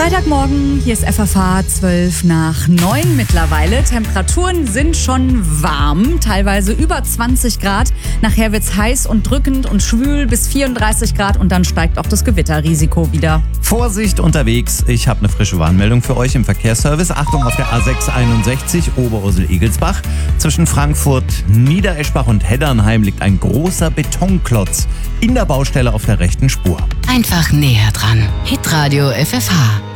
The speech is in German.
Freitagmorgen, hier ist FFH 8:12 mittlerweile. Temperaturen sind schon warm, teilweise über 20 Grad. Nachher wird's heiß und drückend und schwül bis 34 Grad und dann steigt auch das Gewitterrisiko wieder. Vorsicht unterwegs, ich habe eine frische Warnmeldung für euch im Verkehrsservice. Achtung auf der A661 Oberursel-Egelsbach. Zwischen Frankfurt, Niedereschbach und Heddernheim liegt ein großer Betonklotz in der Baustelle auf der rechten Spur. Einfach näher dran. Hitradio FFH.